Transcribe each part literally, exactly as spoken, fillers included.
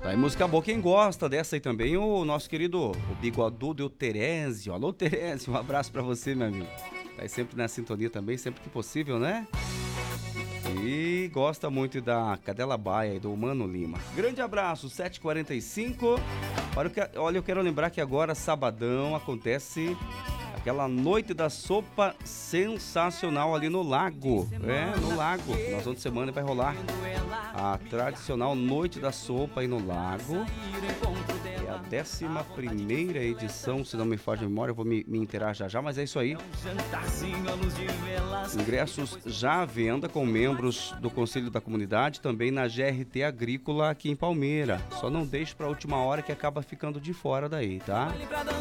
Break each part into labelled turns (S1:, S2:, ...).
S1: Tá aí música boa. Quem gosta dessa aí também, o nosso querido o bigodudo e o Terésio. Alô, Terésio, um abraço pra você, meu amigo. Tá aí sempre na sintonia também, sempre que possível, né? E gosta muito da Cadela Baia e do Mano Lima. Grande abraço, sete e quarenta e cinco. Olha, eu quero lembrar que agora, sabadão, acontece aquela noite da sopa sensacional ali no lago. É, no lago. Nós vamos de semana vai rolar a tradicional noite da sopa aí no lago. É a décima primeira edição, se não me falha a memória, eu vou me, me inteirar já já, mas é isso aí. Ingressos já à venda com membros do Conselho da Comunidade, também na G R T Agrícola aqui em Palmeira. Só não deixe para a última hora que acaba ficando de fora daí, tá?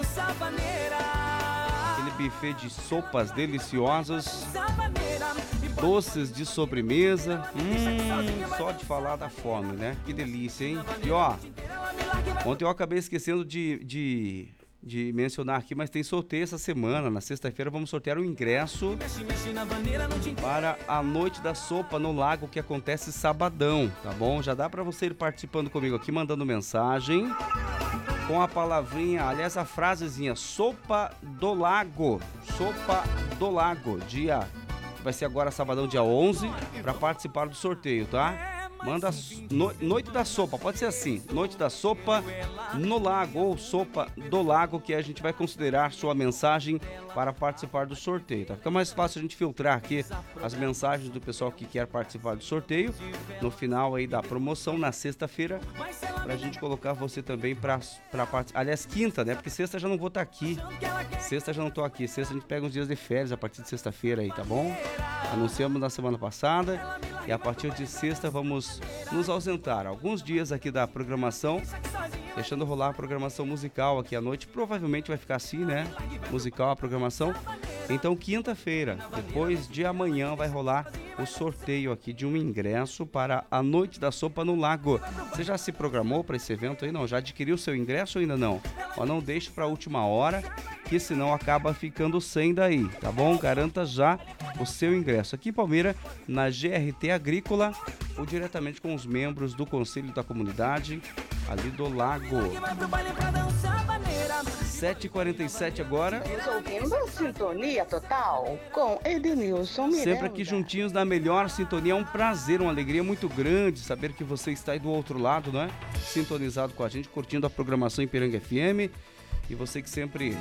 S1: Aquele buffet de sopas deliciosas, doces de sobremesa, hum, só de falar da fome, né? Que delícia, hein? E ó, ontem eu acabei esquecendo de, de, de mencionar aqui, mas tem sorteio essa semana. Na sexta-feira vamos sortear o ingresso para a Noite da Sopa no Lago, que acontece sabadão, tá bom? Já dá para você ir participando comigo aqui, mandando mensagem com a palavrinha, aliás, a frasezinha, sopa do lago, sopa do lago, dia, vai ser agora sabadão, dia onze, para participar do sorteio, tá? Manda no, Noite da Sopa, pode ser assim, Noite da Sopa no Lago ou Sopa do Lago, que a gente vai considerar sua mensagem para participar do sorteio, tá? Fica mais fácil a gente filtrar aqui as mensagens do pessoal que quer participar do sorteio no final aí da promoção, na sexta-feira, pra gente colocar você também pra, pra participar. Aliás, quinta, né? Porque sexta já não vou estar aqui. Sexta já não tô aqui. Sexta a gente pega uns dias de férias a partir de sexta-feira aí, tá bom? Anunciamos na semana passada e a partir de sexta vamos nos ausentar alguns dias aqui da programação, deixando rolar a programação musical aqui à noite. Provavelmente vai ficar assim, né? Musical a programação. Então, quinta-feira, depois de amanhã, vai rolar o sorteio aqui de um ingresso para a Noite da Sopa no Lago. Você já se programou para esse evento aí? Não? Já adquiriu seu ingresso ou ainda não? Ó, não deixe para a última hora, que senão acaba ficando sem daí, tá bom? Garanta já o seu ingresso aqui em Palmeira, na G R T Agrícola, ou diretamente com os membros do Conselho da Comunidade, ali do Lago. sete e quarenta e sete agora.
S2: Ouvindo a Sintonia Total com Edenilson Miranda.
S1: Sempre aqui juntinhos na melhor sintonia. É um prazer, uma alegria muito grande saber que você está aí do outro lado, né? Sintonizado com a gente, curtindo a programação Ipiranga F M. E você que sempre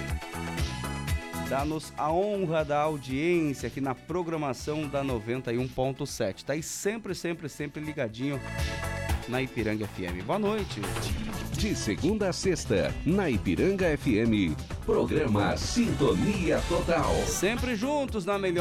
S1: dá-nos a honra da audiência aqui na programação da noventa e um ponto sete. Tá aí sempre, sempre, sempre ligadinho na Ipiranga F M. Boa noite.
S3: De segunda a sexta, na Ipiranga F M, programa Sintonia Total.
S1: Sempre juntos na melhor